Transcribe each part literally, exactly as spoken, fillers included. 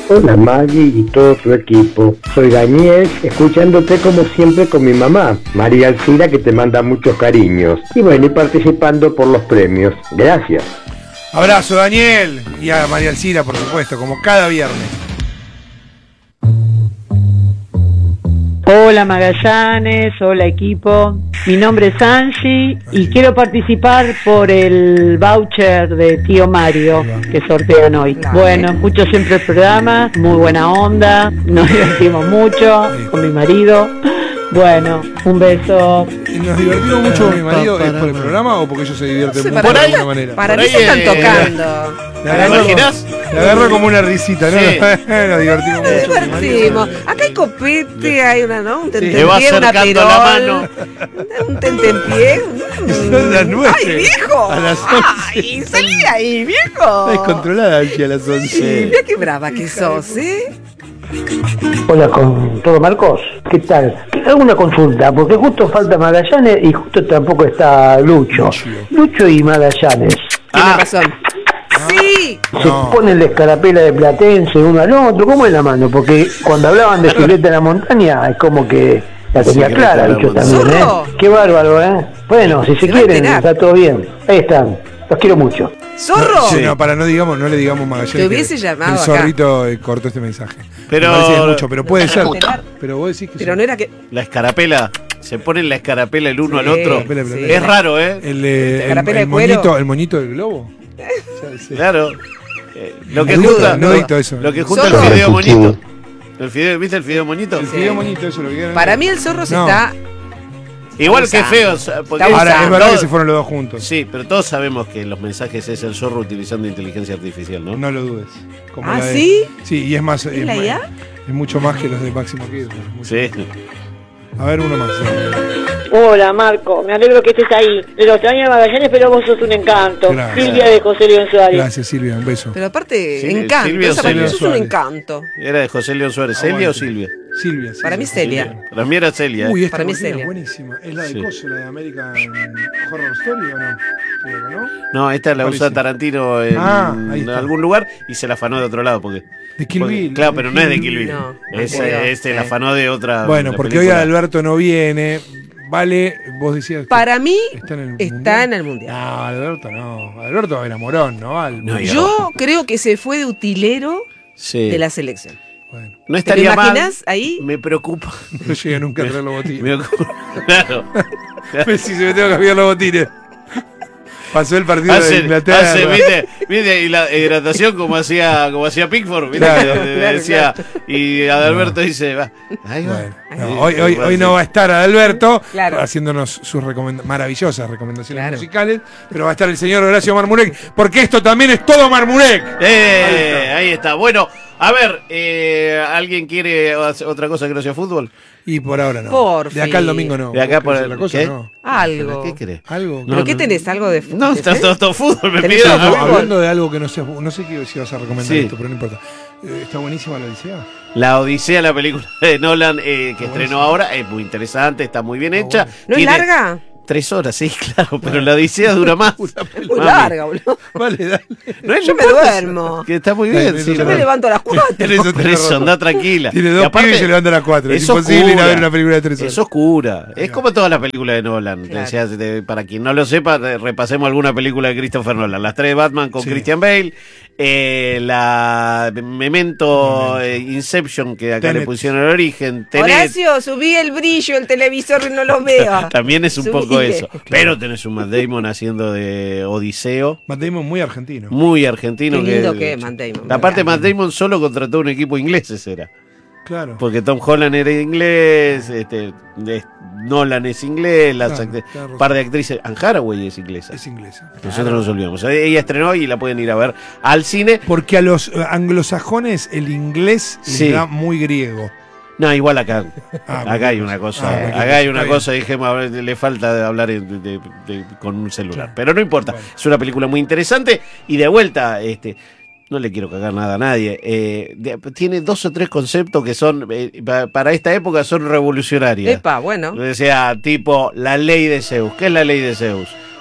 Hola Maggie y todo tu equipo. Soy Daniel, escuchándote como siempre con mi mamá, María Alcira, que te manda muchos cariños. Y bueno, y participando por los premios. Gracias. Abrazo, Daniel. Y a María Alcira, por supuesto, como cada viernes. Hola Magallanes, hola equipo. Mi nombre es Angie y quiero participar por el voucher de Tío Mario que sortean hoy. Bueno, escucho siempre el programa, muy buena onda, nos divertimos mucho con mi marido. Bueno, un beso. ¿Nos divertimos mucho con mi marido es por el programa o porque ellos se divierten Sí, mucho para de mí- alguna manera? Para Por mí ahí, se están eh, tocando. Le agarro, imaginás? le agarro como una risita, ¿no? Sí. Nos divertimos Nos mucho. con mi marido. divertimos. Acá hay copete, hay una, ¿no? Un tentempié, Le va una acercando la mano. perol, un tentempié. Mm. Son las nueve. ¡Ay, viejo! A las once. ¡Ay, salí ahí, viejo! Está descontrolada Angie a las Sí, once. mira qué brava que sos, ¿eh? Hola con todo Marcos, ¿qué tal? Hago una consulta, porque justo falta Magallanes y justo tampoco está Lucho. Lucho y Magallanes. Tienes Ah. razón. Sí, Se No. ponen la escarapela de Platense uno al otro, ¿cómo es la mano? Porque cuando hablaban de Julieta en la montaña, es como que la tenía Secreta clara, en la Lucho montaña. también, ¿eh? Zorro. Qué bárbaro, ¿eh? Bueno, si se Se va a quieren, enterar. está todo bien. Ahí están, los quiero mucho. zorro. Sí, no, para no digamos, no le digamos Magallanes. Te hubiese que llamado El acá. zorrito eh, cortó este mensaje. Pero- Me parece que es mucho, pero puede ser. enterar. Pero vos decís que Pero sí. no era que. La escarapela. Se ponen la escarapela el uno Sí, al otro. Escarapela de sí. Platense. Es raro, ¿eh? El, eh, el, Escarapela el de cuero. moñito, el moñito del globo. Ya, sí. Claro. Eh, lo que No, junta, no lo, edito eso. lo que junta el Zorro. fideo moñito. El fideo, ¿viste el fideo moñito? El fideo moñito, eso lo que quieran. Para mí el zorro se No. está. Igual que Usando. feo. o sea, porque Está Ahora, es usando. verdad que todos- se fueron los dos juntos. Sí, pero todos sabemos que los mensajes es el zorro utilizando inteligencia artificial, ¿no? No lo dudes. Como ¿Ah, la de- sí? Sí, y es más. ¿Es Es, la más- I A? es mucho más que los de Máximo Kirchner. Mucho. Sí. A ver, uno más. Hola Marco, me alegro que estés ahí. De los extraño de Magallanes, pero vos sos un encanto. Gracias. Silvia de José León Suárez. Gracias, Silvia. Un beso. Pero aparte, Sí, encanto. Silvio Esa para mí Silvio sos un Suárez. encanto. ¿Era de José León Suárez? ¿Celia Aguante. o Silvia? Silvia. sí, Para sí, mí sí. Celia. Para mí era Celia. ¿eh? Uy, esta Para mí cortina Celia. es buenísima. ¿Es la de Sí. Coso, la de American Horror Story o no? Sí, ¿no? No, esta la usa Parece. Tarantino en Ah, ahí está. algún lugar y se la afanó de otro lado. Porque, De Kill porque- Bill. Claro, de pero no es de Kill Bill. No, es, no puedo. es, se la Sí. afanó de otra. Bueno, la porque hoy película. Alberto no viene. Vale, vos decías. que Para mí, está en el está mundial. en el mundial. No, Alberto no. Alberto era Morón, ¿no? Al No, ya. Yo creo que se fue de utilero Sí. de la selección. Bueno, No ¿Te lo estaría mal. imaginas ahí? Me preocupa. no llega nunca a traer los botines. Me ocupa- Claro. Messi se me tengo que cambiar los botines. Pasó el partido de Hace, Inglaterra. hace, ¿viste? ¿Viste? Y la hidratación como hacía, como hacía Pickford, ¿viste? Claro. Que, eh, Claro, decía, y Adalberto dice, va, ahí va. Bueno, Ahí no, va. hoy, hoy, hoy no va a estar Adalberto Claro. haciéndonos sus recomenda- maravillosas recomendaciones Claro. musicales, pero va a estar el señor Horacio Marmurek, porque esto también es todo Marmurek. Eh, ahí está. Bueno, a ver, eh, ¿alguien quiere hacer otra cosa que no sea fútbol? Y por ahora no. Por de acá al fin. domingo no. De acá ¿Vos por querés el- otra cosa? ¿qué? No. Algo. ¿Qué querés? Algo. ¿Pero No, qué no. tenés? ¿Algo de fútbol? No, está todo, todo fútbol, me ¿Tenés pide. algo? No, fútbol. hablando de algo que no sea, no sé qué si vas a recomendar Sí. esto, pero no importa. Eh, está buenísima la Odisea. La Odisea, la película de Nolan eh, que Ah, estrenó buenísimo. ahora, es muy interesante, está muy bien Ah, hecha. bueno. ¿No es Tiene larga? Tres horas, sí, claro, pero la Odisea dura más. Es muy Mami. larga, boludo. Vale, dale. No es Yo me importa, duermo. Que está muy Está bien, bien, sí. eso Yo es me verdad. levanto a las cuatro. Eso Por tenés eso, razón. anda tranquila. Tiene Y dos aparte, pibes y se levanta a las cuatro. Es, es imposible ir a oscura. ver una película de tres horas. Es oscura. Es como todas las películas de Nolan. Claro. O sea, de- para quien no lo sepa, de- repasemos alguna película de Christopher Nolan. Las tres de Batman con Sí. Christian Bale. eh, la Memento, eh, Inception, que acá Tenet. le pusieron el origen. Tenet. Horacio, subí el brillo, el televisor y no lo veo. También es un Subile. poco eso. Pero tenés un Matt Damon haciendo de Odiseo. Matt Damon muy argentino. Muy argentino. Qué lindo que es Matt Damon. Aparte, Matt Damon solo contrató un equipo inglés, ese era. Claro. Porque Tom Holland era inglés, este, de- Nolan es inglés, las Claro, acte- claro, razón. par de actrices. Anne Hathaway es inglesa. Es inglesa. Nosotros nos olvidamos. Ella estrenó y la pueden ir a ver al cine. Porque a los eh, anglosajones el inglés les Sí. da muy griego. No, igual acá. Ah, acá hay cualquier una cosa. cosa. Ah, cualquier acá hay cosa, una está cosa, dijimos, a ver, le falta de hablar en- de- de- con un celular. Claro. Pero no importa. Vale. Es una película muy interesante. Y de vuelta, este. No le quiero cagar nada a nadie. eh, de- tiene dos o tres conceptos que son, eh, pa- para esta época, son revolucionarios. Epa, bueno. O sea, tipo la ley de Zeus. ¿Qué es la ley de Zeus?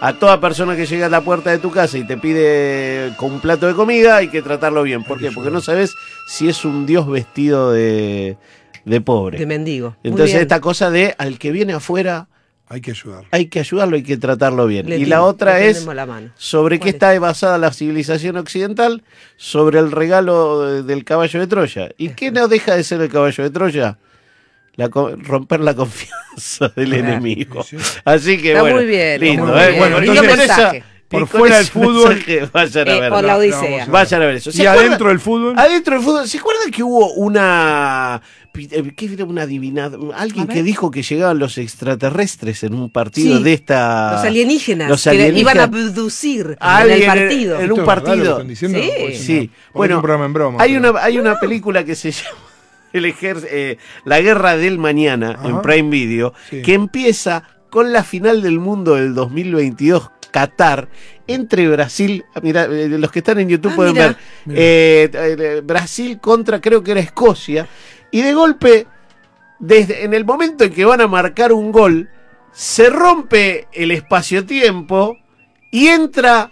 a toda persona que llega a la puerta de tu casa y te pide con un plato de comida, hay que tratarlo bien. ¿Por qué? Porque no sabes si es un Dios vestido de, de pobre. De mendigo. Muy Entonces bien. esta cosa de al que viene afuera Hay que ayudar. hay que ayudarlo, hay que tratarlo bien. Le y tim- la otra le es tendemos la mano. sobre qué ¿Cuál es? está basada la civilización occidental, sobre el regalo de- del caballo de Troya. ¿Y qué no deja de ser el caballo de Troya? La co- romper la confianza del Claro. enemigo. Sí, sí. Así que Está bueno, muy bien, lindo, está muy ¿eh? bien. Bueno, Lindo entonces con mensaje. esa- Por y con fuera ese del fútbol, mensaje, vayan a Eh, verlo. por la Odisea. vamos a- Vayan a ver eso. ¿Se Y acuerdan? adentro del fútbol. Adentro del fútbol, ¿se acuerdan que hubo una... ¿Qué era una adivinada? Alguien A ver. que dijo que llegaban los extraterrestres en un partido Sí, de esta... Los alienígenas, Los que alienígenas. iban a abducir a en el alguien partido. en ¿Esto un es verdad lo que partido. están diciendo? Sí. Porque es Sí, una- porque bueno, es un programa en broma. Hay pero- una, hay una película que se llama el ejer- eh, La Guerra del Mañana Ajá. en Prime Video, Sí. que empieza con la final del mundo del dos mil veintidós, Qatar, entre Brasil, mira, eh, los que están en YouTube Ah, pueden mira. ver, Mira. eh, eh, Brasil contra creo que era Escocia, y de golpe, desde en el momento en que van a marcar un gol, se rompe el espacio-tiempo y entra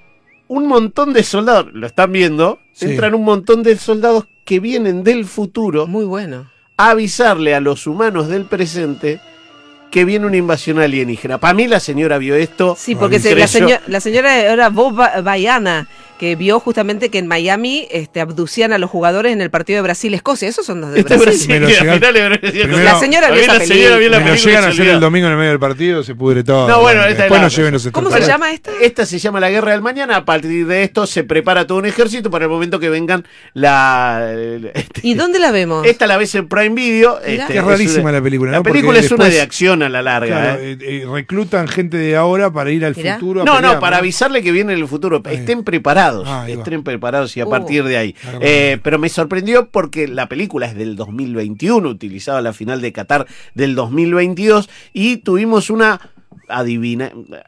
un montón de soldados, lo están viendo, Sí. entran un montón de soldados que vienen del futuro Muy bueno. a avisarle a los humanos del presente que viene una invasión alienígena. Para mí la señora vio esto. Sí, porque se- creyó- la, seño- la señora era Bob Ba- Baiana, que vio justamente que en Miami este, abducían a los jugadores en el partido de Brasil-Escocia. Esos son los de Este Brasil. Me lo Brasil, que llega- al final le- primero- La señora a vio mí esa la señora vio la Me lo película y llegan a se hacer olvidó. el domingo en el medio del partido, se pudre todo. No, bueno, esta después es la- nos lleven los ¿Cómo se extraterrestres. llama esta? Esta se llama la Guerra del Mañana. A partir de esto se prepara todo un ejército para el momento que vengan la... este- ¿Y dónde la vemos? Esta la ves en Prime Video. Mirá. este, Que es rarísima una- la película, La ¿no? película Porque es una después- de acción a la larga. Claro, ¿eh? eh, eh, reclutan gente de ahora para ir al Mirá. futuro. a No, pelear, no, para avisarle que viene el futuro. Ahí. Estén preparados. Ah, ahí va. estén preparados y a Oh. partir de ahí. Claro. Eh, pero me sorprendió porque la película es del dos mil veintiuno, utilizaba la final de Qatar del dos mil veintidós y tuvimos una adivina.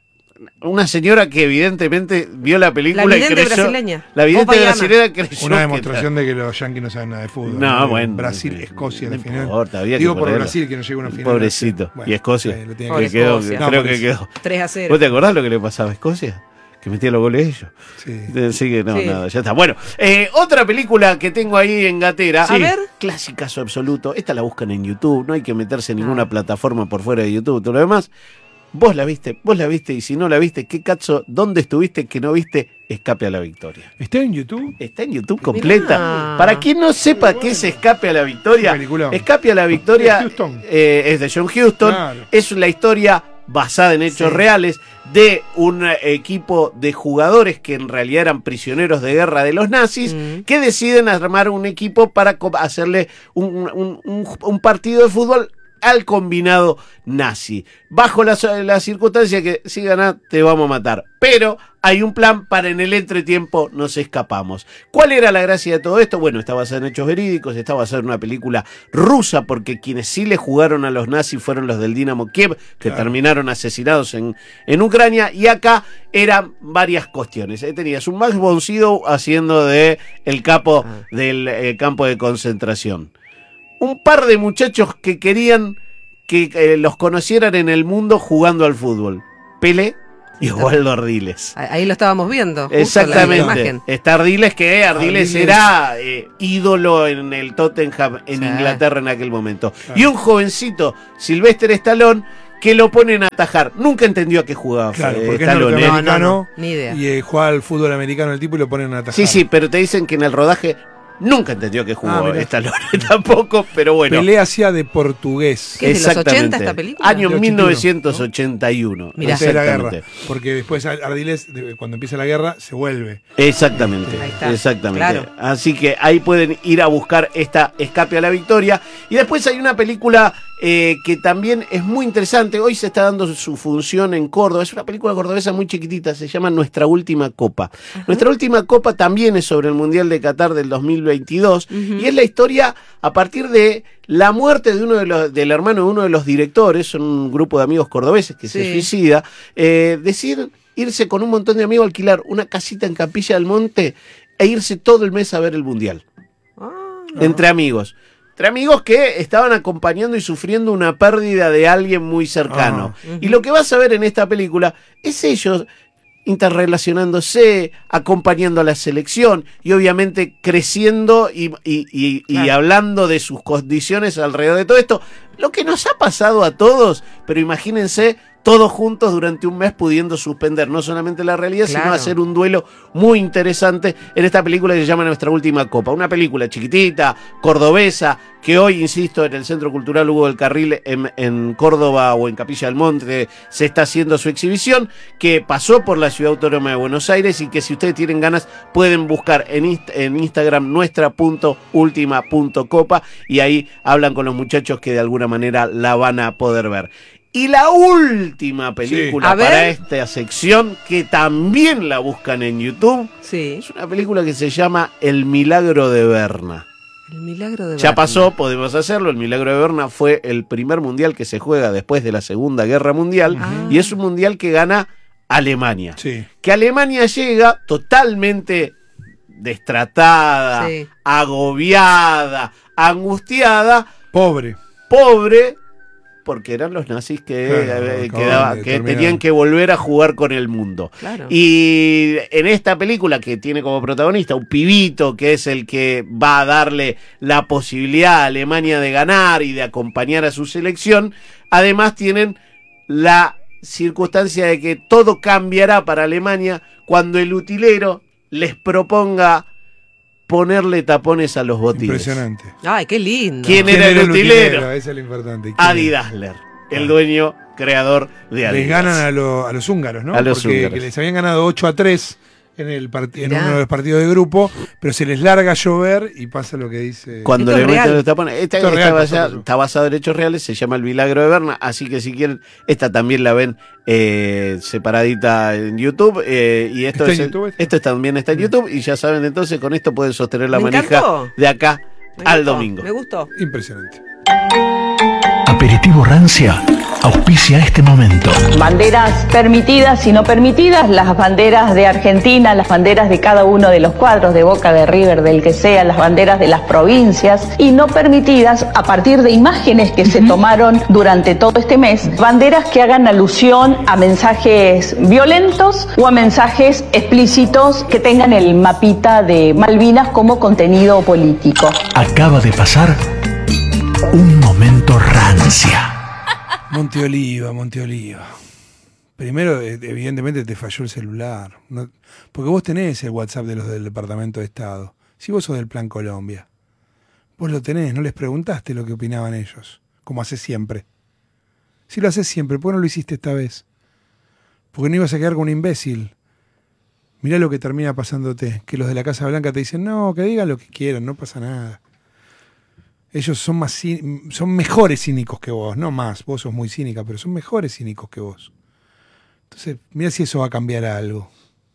Una señora que evidentemente vio la película La y vidente creyó. brasileña. La vidente Bob Baiana. brasileña creyó. Una que- demostración de que los yanquis no saben nada de fútbol. No, bueno. Brasil, Escocia, no la final. importa, había que Digo por ponerlo. Brasil que no llegó a una final. Pobrecito. Bueno, y Escocia. sí, lo tiene que Pobre que- quedó, Escocia. creo No, que por quedó. tres a cero. ¿Vos te acordás lo que le pasaba a Escocia? Que metía los goles ellos. Sí. Así que no, Sí. nada, ya está. Bueno, eh, otra película que tengo ahí en gatera. A ver. Clásicazo absoluto. Esta la buscan en YouTube. No hay que meterse en ninguna plataforma por fuera de YouTube. Todo lo demás. Vos la viste, vos la viste. Y si no la viste, ¿qué cazo? ¿Dónde estuviste que no viste? Escape a la victoria. ¿Está en YouTube? Está en YouTube completa. Mirá. Para quien no sepa qué es Escape a la victoria, Un peliculón. Escape a la victoria De Houston. eh, es de John Huston. Claro. Es la historia basada en hechos Sí. reales de un eh, equipo de jugadores que en realidad eran prisioneros de guerra de los nazis, Mm. que deciden armar un equipo para co- hacerle un, un- un- un partido de fútbol al combinado nazi. Bajo la, la circunstancia que si ganás te vamos a matar. Pero hay un plan para en el entretiempo nos escapamos. ¿Cuál era la gracia de todo esto? Bueno, está basado en hechos verídicos, está basado en una película rusa, porque quienes sí le jugaron a los nazis fueron los del Dinamo Kiev, que Claro. terminaron asesinados en, en Ucrania, y acá eran varias cuestiones. Ahí tenías un Max von Sydow haciendo de el capo Ah. del eh, campo de concentración. Un par de muchachos que querían que eh, los conocieran en el mundo jugando al fútbol. Pelé y Osvaldo Ardiles. Ahí lo estábamos viendo. justo la- la Exactamente. imagen. Está Ardiles, que Ardiles, Ardiles. era eh, ídolo en el Tottenham en Sí. Inglaterra en aquel momento. Claro. Y un jovencito, Sylvester Stallone, que lo ponen a atajar. Nunca entendió a qué jugaba Claro, eh, porque es Stallone. ¿eh? norteamericano. No, no, no, ni idea. Y eh, juega al fútbol americano el tipo y lo ponen a atajar. Sí, sí, pero te dicen que en el rodaje nunca entendió que jugó Ah, mirá. Stallone tampoco, pero bueno. Pelea hacía de portugués. ¿Qué es de los Exactamente. ochenta esta película? Año De mil novecientos ochenta y uno. Mirá. Antes de la guerra. Exactamente. Porque después Ardiles, de- cuando empieza la guerra, se vuelve. Exactamente, Ahí está, exactamente. claro. Así que ahí pueden ir a buscar esta Escape a la Victoria. Y después hay una película eh, que también es muy interesante. Hoy se está dando su función en Córdoba. Es una película cordobesa muy chiquitita, se llama Nuestra Última Copa. Nuestra Última Copa también es sobre el Mundial de Qatar del dos mil veintidós. Y es la historia a partir de la muerte de uno de los, del hermano de uno de los directores. Son un grupo de amigos cordobeses que se Sí. suicida. Eh, deciden irse con un montón de amigos a alquilar una casita en Capilla del Monte e irse todo el mes a ver el Mundial. Ah, Entre amigos. entre amigos que estaban acompañando y sufriendo una pérdida de alguien muy cercano. Uh-huh. Y lo que vas a ver en esta película es ellos interrelacionándose, acompañando a la selección y obviamente creciendo y, y, y, Claro. y hablando de sus condiciones alrededor de todo esto. Lo que nos ha pasado a todos, pero imagínense todos juntos durante un mes pudiendo suspender no solamente la realidad, Claro. sino hacer un duelo muy interesante en esta película que se llama Nuestra Última Copa. Una película chiquitita, cordobesa, que hoy, insisto, en el Centro Cultural Hugo del Carril en, en Córdoba o en Capilla del Monte se está haciendo su exhibición, que pasó por la Ciudad Autónoma de Buenos Aires y que si ustedes tienen ganas pueden buscar en, inst- en Instagram nuestra punto última punto copa y ahí hablan con los muchachos que de alguna manera la van a poder ver. Y la última película Sí. A para ver. esta sección, que también la buscan en YouTube, Sí. es una película que se llama El Milagro de Berna. El milagro de Ya Berna. pasó, podemos hacerlo. El Milagro de Berna fue el primer mundial que se juega después de la Segunda Guerra Mundial Ah. y es un mundial que gana Alemania. Sí. Que Alemania llega totalmente destratada, Sí. agobiada, angustiada, Pobre. pobre, porque eran los nazis que, Claro, eh, acababan quedaba- de que terminar. tenían que volver a jugar con el mundo. Claro. Y en esta película, que tiene como protagonista un pibito que es el que va a darle la posibilidad a Alemania de ganar y de acompañar a su selección, además tienen la circunstancia de que todo cambiará para Alemania cuando el utilero les proponga ponerle tapones a los botines. Impresionante. Ay, qué lindo. ¿Quién era el utilero? Eso es lo importante. ¿Quién Adi era? Dassler, el dueño, creador de Adidas. Les ganan a, lo- a los húngaros, ¿no? A los Porque húngaros. que les habían ganado ocho a tres en, el part- en Mirá. uno de los partidos de grupo, pero se les larga a llover y pasa lo que dice... Cuando Esto le es meten real. los tapones. Esta Esto es está, real, basada, pasó, pasó. está basado en hechos reales, se llama El Milagro de Berna, así que si quieren, esta también la ven eh, separadita en YouTube. eh, y esto, ¿Está es, en YouTube esto? esto también está en YouTube, y ya saben, entonces con esto pueden sostener la Me manija encantó. de acá Me al gustó, domingo. Me gustó. Impresionante. Aperitivo Rancia auspicia este momento. Banderas permitidas y no permitidas, las banderas de Argentina, las banderas de cada uno de los cuadros, de Boca, de River, del que sea, las banderas de las provincias, y no permitidas a partir de imágenes que se tomaron durante todo este mes, banderas que hagan alusión a mensajes violentos o a mensajes explícitos que tengan el mapita de Malvinas como contenido político. Acaba de pasar un momento rancia. Monteoliva, Monteoliva. Primero, eh, evidentemente te falló el celular. No- porque vos tenés el WhatsApp de los del Departamento de Estado. Si vos sos del Plan Colombia, vos lo tenés, no les preguntaste lo que opinaban ellos, como haces siempre. Si lo haces siempre, ¿por qué no lo hiciste esta vez? Porque no ibas a quedar con un imbécil. Mirá lo que termina pasándote, que los de la Casa Blanca te dicen, no, que digan lo que quieran, no pasa nada. Ellos son más cí- son mejores cínicos que vos, no más, vos sos muy cínica, pero son mejores cínicos que vos. Entonces, mira si eso va a cambiar algo.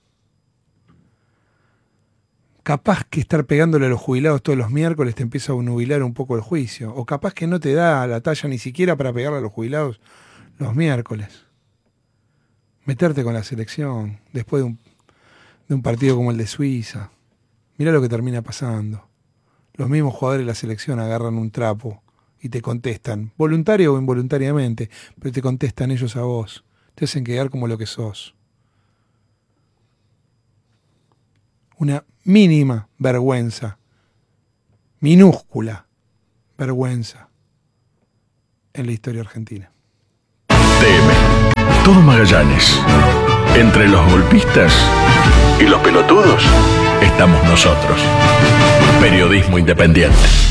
Capaz que estar pegándole a los jubilados todos los miércoles te empieza a nubilar un poco el juicio, o capaz que no te da la talla ni siquiera para pegarle a los jubilados los miércoles. Meterte con la selección después de un, de un partido como el de Suiza. Mira lo que termina pasando. Los mismos jugadores de la selección agarran un trapo y te contestan, voluntario o involuntariamente, pero te contestan ellos a vos. Te hacen quedar como lo que sos. Una mínima vergüenza, minúscula vergüenza en la historia argentina. T M. Todo Magallanes. Entre los golpistas y los pelotudos estamos nosotros. Periodismo independiente.